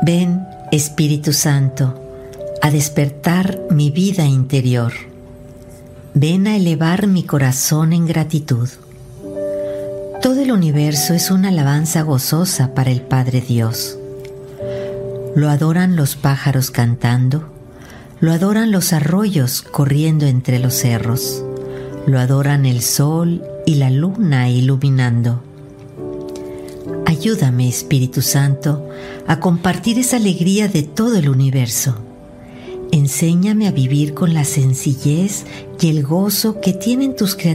Ven, Espíritu Santo, a despertar mi vida interior. Ven a elevar mi corazón en gratitud. Todo el universo es una alabanza gozosa para el Padre Dios. Lo adoran los pájaros cantando, lo adoran los arroyos corriendo entre los cerros, lo adoran el sol y la luna iluminando. Ayúdame, Espíritu Santo, a compartir esa alegría de todo el universo. Enséñame a vivir con la sencillez y el gozo que tienen tus criaturas